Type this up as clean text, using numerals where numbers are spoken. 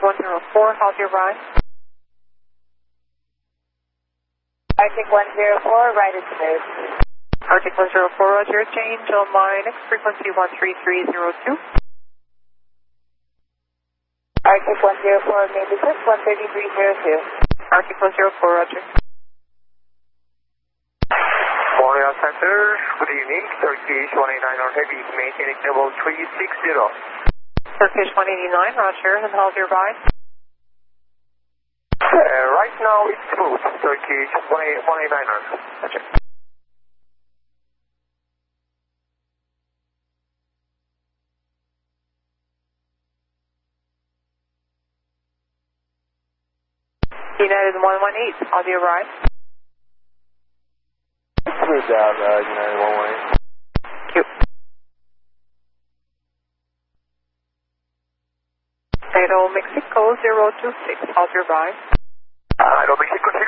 104, how's your ride? Arctic 104, right is cleared. Arctic 104, roger, change on my next frequency 13302. Arctic 104, main business 13302. Arctic 104, roger. Montreal Center, good evening, Turkish 189 on heavy, maintaining level 360. Turkish 189, roger, and how's your ride? Right now it's smooth, Turkish 189er. Roger. United 118, how's your ride? Smooth down, United 118. Thank you. Aero Mexico 026, how's your ride? Aero Mexico